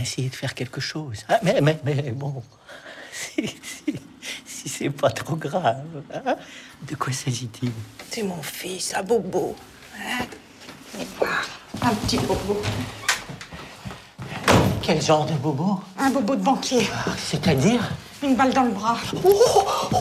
essayer de faire quelque chose. Ah, mais bon, si c'est pas trop grave, hein, de quoi s'agit-il? C'est mon fils, un bobo. Hein? Un petit bobo. Quel genre de bobo? Un bobo de banquier. C'est-à-dire? Une balle dans le bras. Oh,